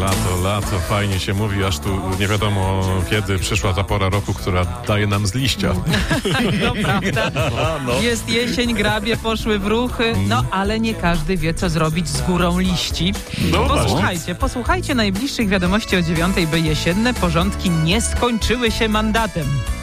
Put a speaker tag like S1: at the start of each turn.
S1: Lato, fajnie się mówi, aż tu nie wiadomo kiedy przyszła ta pora roku, która daje nam z liścia.
S2: No prawda.
S1: No.
S2: Jest jesień, grabie poszły w ruchy, no ale nie każdy wie, co zrobić z górą liści.
S1: No
S2: Posłuchajcie najbliższych wiadomości o 9:00, by jesienne porządki nie skończyły się mandatem.